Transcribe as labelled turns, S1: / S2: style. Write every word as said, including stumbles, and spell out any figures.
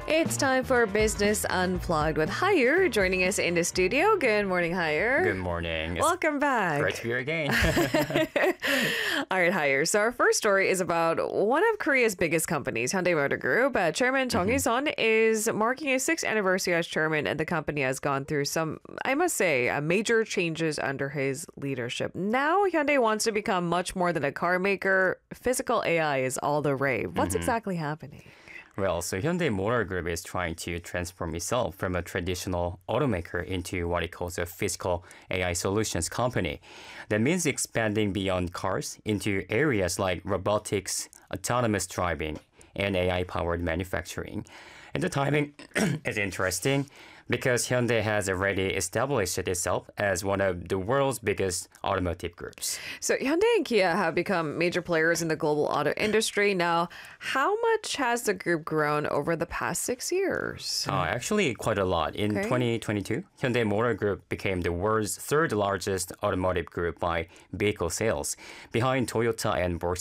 S1: It's time for Business Unplugged with Hire joining us in the studio. Good morning, Hire.
S2: Good morning. It's
S1: Welcome back.
S2: great to be here again.
S1: All right, Hire. So our first story is about one of Korea's biggest companies, Hyundai Motor Group. Uh, Chairman Chung Hee-sun is marking his sixth anniversary as chairman, and the company has gone through some, I must say, uh, major changes under his leadership. Now Hyundai wants to become much more than a car maker. Physical A I is all the rave. What's exactly happening?
S2: Well, so Hyundai Motor Group is trying to transform itself from a traditional automaker into what it calls a physical A I solutions company. That means expanding beyond cars into areas like robotics, autonomous driving, and A I-powered manufacturing. And the timing is interesting because Hyundai has already established itself as one of the world's biggest automotive groups.
S1: So Hyundai and Kia have become major players in the global auto industry. Now, how much has the group grown over the past six years?
S2: Uh, actually, quite a lot. In
S1: Okay.
S2: twenty twenty-two, Hyundai Motor Group became the world's third largest automotive group by vehicle sales, behind Toyota and Volkswagen.